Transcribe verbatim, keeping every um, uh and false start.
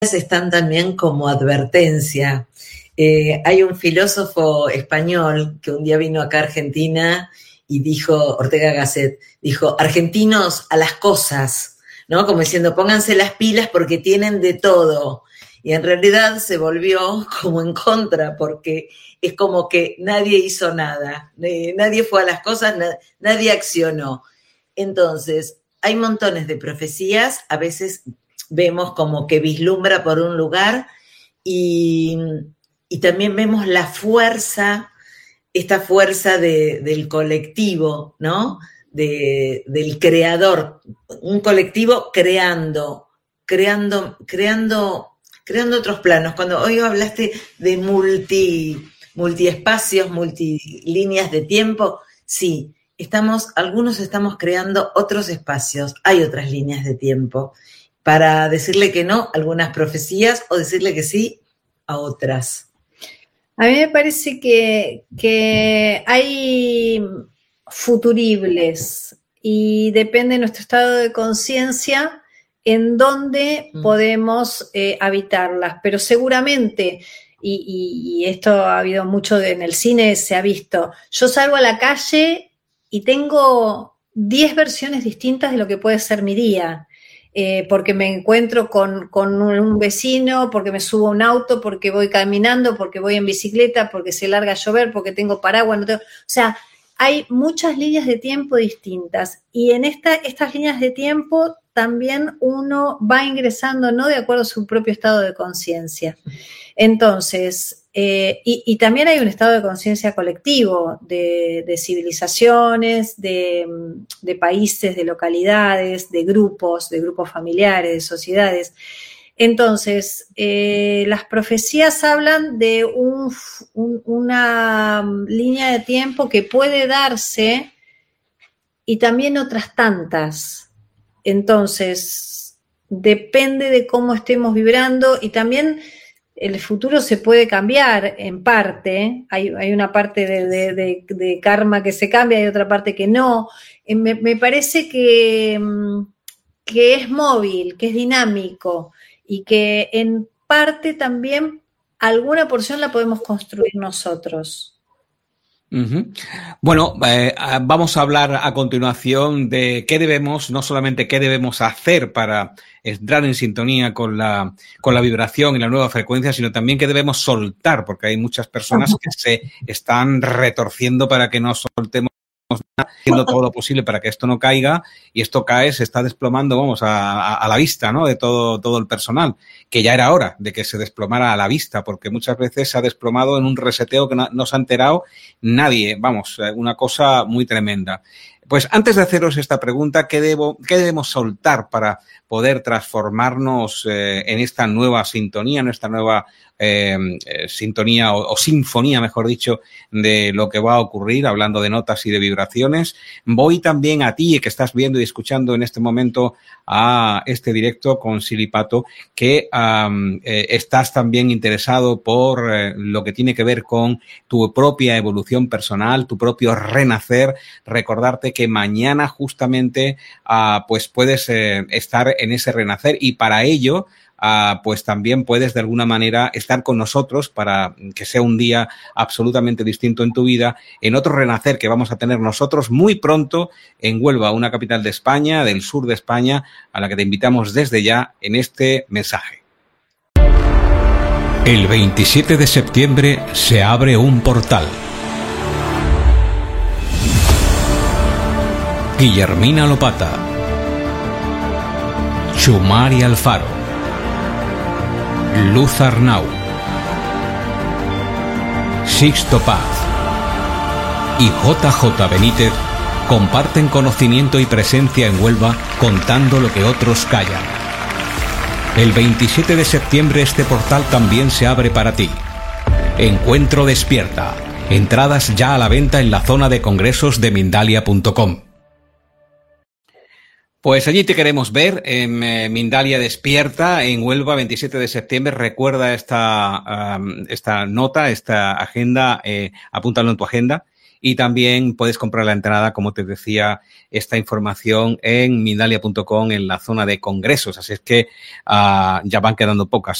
están también como advertencia. Eh, hay un filósofo español que un día vino acá a Argentina y dijo, Ortega Gasset, dijo, argentinos a las cosas, ¿no? Como diciendo, pónganse las pilas porque tienen de todo. Y en realidad se volvió como en contra, porque es como que nadie hizo nada, eh, nadie fue a las cosas, na- nadie accionó. Entonces, hay montones de profecías, a veces vemos como que vislumbra por un lugar y, y también vemos la fuerza, esta fuerza de, del colectivo, ¿no? De, del creador, un colectivo creando, creando, creando, creando otros planos. Cuando hoy hablaste de multi, multiespacios, multilíneas de tiempo, sí, estamos, algunos estamos creando otros espacios, hay otras líneas de tiempo, para decirle que no a algunas profecías o decirle que sí a otras. A mí me parece que, que hay futuribles y depende de nuestro estado de conciencia en dónde mm. podemos eh, habitarlas, pero seguramente, y, y, y esto ha habido mucho de, en el cine, se ha visto, yo salgo a la calle y tengo diez versiones distintas de lo que puede ser mi día. Eh, porque me encuentro con, con un vecino, porque me subo a un auto, porque voy caminando, porque voy en bicicleta, porque se larga a llover, porque tengo paraguas. No tengo, o sea, hay muchas líneas de tiempo distintas y en esta, estas líneas de tiempo también uno va ingresando, ¿no? De acuerdo a su propio estado de conciencia. Entonces, eh, y, y también hay un estado de conciencia colectivo de, de civilizaciones, de, de países, de localidades, de grupos, de grupos familiares, de sociedades. Entonces, eh, las profecías hablan de un, un, una línea de tiempo que puede darse y también otras tantas. Entonces, depende de cómo estemos vibrando y también el futuro se puede cambiar en parte, hay, hay una parte de, de, de, de karma que se cambia, hay otra parte que no. Me, me parece que, que es móvil, que es dinámico y que en parte también alguna porción la podemos construir nosotros. Uh-huh. Bueno, eh, vamos a hablar a continuación de qué debemos, no solamente qué debemos hacer para entrar en sintonía con la, con la vibración y la nueva frecuencia, sino también qué debemos soltar, porque hay muchas personas que se están retorciendo para que no soltemos nada, haciendo todo lo posible para que esto no caiga, y esto cae, se está desplomando, vamos, a, a, a la vista, ¿no? De todo, todo el personal, que ya era hora de que se desplomara a la vista, porque muchas veces se ha desplomado en un reseteo que no, no se ha enterado nadie, vamos, una cosa muy tremenda. Pues antes de haceros esta pregunta, ¿qué, debo, qué debemos soltar para poder transformarnos eh, en esta nueva sintonía, en esta nueva eh, eh, sintonía o, o sinfonía, mejor dicho, de lo que va a ocurrir, hablando de notas y de vibraciones? Voy también a ti, que estás viendo y escuchando en este momento a este directo con Silipato, que um, eh, estás también interesado por eh, lo que tiene que ver con tu propia evolución personal, tu propio renacer. Recordarte que mañana justamente uh, pues puedes eh, estar en ese renacer y para ello Uh, pues también puedes de alguna manera estar con nosotros para que sea un día absolutamente distinto en tu vida, en otro renacer que vamos a tener nosotros muy pronto en Huelva, una capital de España, del sur de España, a la que te invitamos desde ya en este mensaje. El veintisiete de septiembre se abre un portal. Guillermina Lopata, Chumari Alfaro, Luz Arnau, Sixto Paz y J J Benítez comparten conocimiento y presencia en Huelva contando lo que otros callan. El veintisiete de septiembre este portal también se abre para ti. Encuentro Despierta. Entradas ya a la venta en la zona de congresos de Mindalia punto com. Pues allí te queremos ver en eh, Mindalia Despierta, en Huelva, veintisiete de septiembre. Recuerda esta, um, esta nota, esta agenda, eh, apúntalo en tu agenda. y también puedes comprar la entrada, como te decía, esta información en Mindalia punto com en la zona de congresos. Así es que uh, ya van quedando pocas.